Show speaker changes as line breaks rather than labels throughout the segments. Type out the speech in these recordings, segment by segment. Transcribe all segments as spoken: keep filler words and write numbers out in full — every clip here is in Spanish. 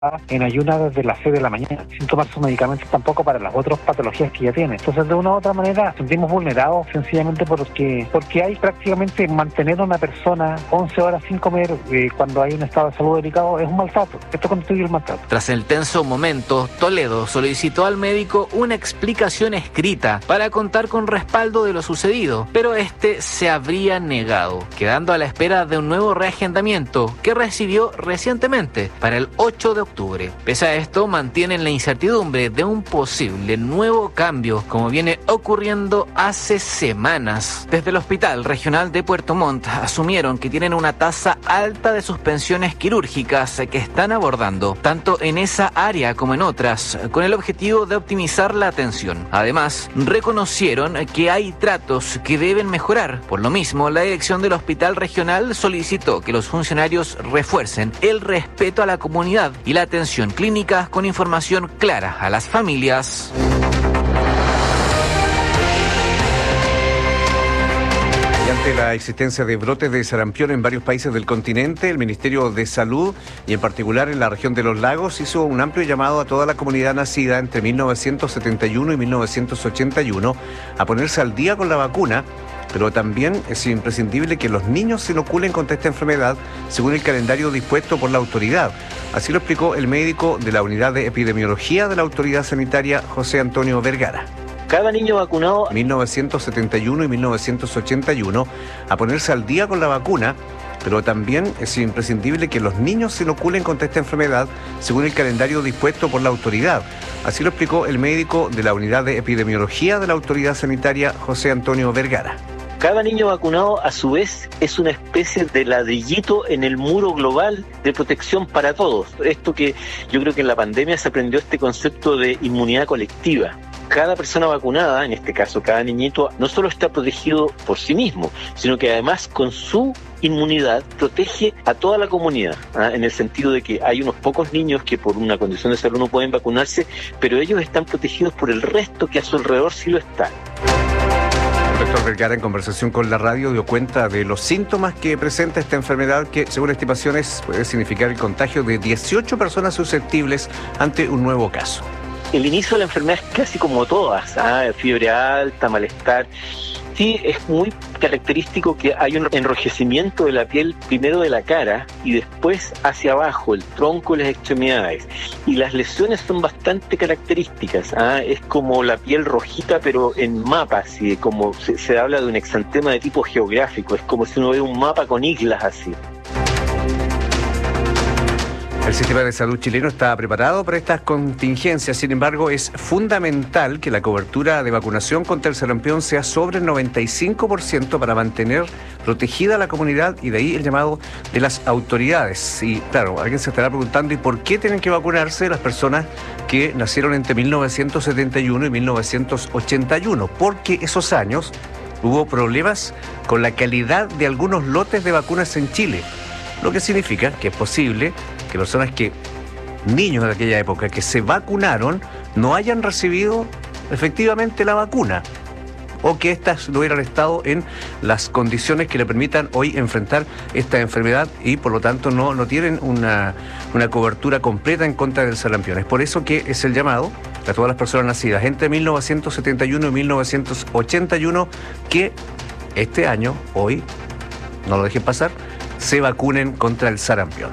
en ayuna desde las seis de la mañana, sin tomar sus medicamentos tampoco para las otras patologías que ya tiene. Entonces, de una u otra manera, sentimos vulnerados sencillamente porque porque hay prácticamente mantener a una persona once horas sin comer eh, cuando hay un estado de salud delicado es un maltrato. Esto constituye el maltrato.
Tras el tenso momento, Toledo solicitó al médico una explicación escrita para contar con respaldo de lo sucedido, pero este se habría negado, quedando a la espera de un nuevo reagendamiento que recibió recientemente para el ocho de octubre. Pese a esto, mantienen la incertidumbre de un posible nuevo cambio, como viene ocurriendo hace semanas. Desde el Hospital Regional de Puerto Montt asumieron que tienen una tasa alta de suspensiones quirúrgicas que están abordando, tanto en esa área como en otras, con el objetivo de optimizar la atención. Además, reconocieron que hay tratos que deben mejorar. Por lo mismo, la dirección del Hospital Regional solicitó que los funcionarios refuercen el respeto a la comunidad y la atención clínica con información clara a las familias.
Y ante la existencia de brotes de sarampión en varios países del continente, el Ministerio de Salud, y en particular en la región de los lagos, hizo un amplio llamado a toda la comunidad nacida entre mil novecientos setenta y uno y mil novecientos ochenta y uno a ponerse al día con la vacuna, pero también es imprescindible que los niños se inoculen contra esta enfermedad según el calendario dispuesto por la autoridad. Así lo explicó el médico de la Unidad de Epidemiología de la Autoridad Sanitaria, José Antonio Vergara.
Cada niño vacunado
mil novecientos setenta y uno y mil novecientos ochenta y uno a ponerse al día con la vacuna, pero también es imprescindible que los niños se inoculen contra esta enfermedad según el calendario dispuesto por la autoridad. Así lo explicó el médico de la Unidad de Epidemiología de la Autoridad Sanitaria, José Antonio Vergara.
Cada niño vacunado, a su vez, es una especie de ladrillito en el muro global de protección para todos. Esto que yo creo que en la pandemia se aprendió este concepto de inmunidad colectiva. Cada persona vacunada, en este caso cada niñito, no solo está protegido por sí mismo, sino que además con su inmunidad protege a toda la comunidad, ¿ah? En el sentido de que hay unos pocos niños que por una condición de salud no pueden vacunarse, pero ellos están protegidos por el resto que a su alrededor sí lo está.
El doctor Vergara, en conversación con la radio, dio cuenta de los síntomas que presenta esta enfermedad que, según estimaciones, puede significar el contagio de dieciocho personas susceptibles ante un nuevo caso.
El inicio de la enfermedad es casi como todas, ¿ah? Fiebre alta, malestar. Sí, es muy característico que hay un enrojecimiento de la piel, primero de la cara y después hacia abajo, el tronco y las extremidades. Y las lesiones son bastante características, ¿ah? Es como la piel rojita, pero en mapas, y como se, se habla de un exantema de tipo geográfico, es como si uno ve un mapa con islas así.
El sistema de salud chileno está preparado para estas contingencias, sin embargo, es fundamental que la cobertura de vacunación contra el sarampión sea sobre el noventa y cinco por ciento para mantener protegida a la comunidad, y de ahí el llamado de las autoridades. Y claro, alguien se estará preguntando, ¿y por qué tienen que vacunarse las personas que nacieron entre mil novecientos setenta y uno y mil novecientos ochenta y uno? Porque esos años hubo problemas con la calidad de algunos lotes de vacunas en Chile, lo que significa que es posible que personas que, niños de aquella época que se vacunaron, no hayan recibido efectivamente la vacuna, o que éstas no hubieran estado en las condiciones que le permitan hoy enfrentar esta enfermedad y por lo tanto no, no tienen una, una cobertura completa en contra del sarampión. Es por eso que es el llamado a todas las personas nacidas entre mil novecientos setenta y uno y mil novecientos ochenta y uno que este año, hoy, no lo dejen pasar, se vacunen contra el sarampión.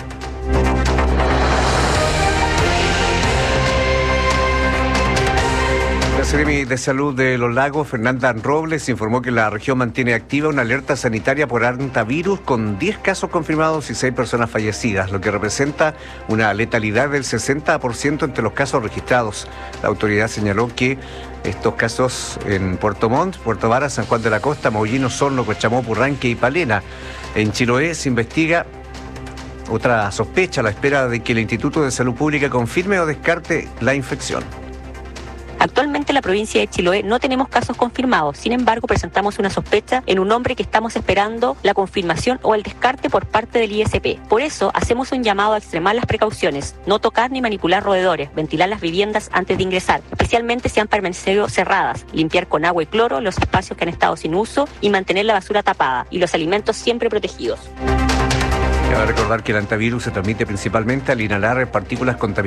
La Seremi de Salud de Los Lagos, Fernanda Robles, informó que la región mantiene activa una alerta sanitaria por hantavirus con diez casos confirmados y seis personas fallecidas, lo que representa una letalidad del sesenta por ciento entre los casos registrados. La autoridad señaló que estos casos en Puerto Montt, Puerto Varas, San Juan de la Costa, Mollino, Osorno, Cochamó, Purranque y Palena. En Chiloé se investiga otra sospecha a la espera de que el Instituto de Salud Pública confirme o descarte la infección.
Actualmente en la provincia de Chiloé no tenemos casos confirmados, sin embargo presentamos una sospecha en un hombre que estamos esperando la confirmación o el descarte por parte del I S P. Por eso hacemos un llamado a extremar las precauciones, no tocar ni manipular roedores, ventilar las viviendas antes de ingresar, especialmente si han permanecido cerradas, limpiar con agua y cloro los espacios que han estado sin uso y mantener la basura tapada y los alimentos siempre protegidos.
Cabe recordar que el antivirus se transmite principalmente al inhalar partículas contaminantes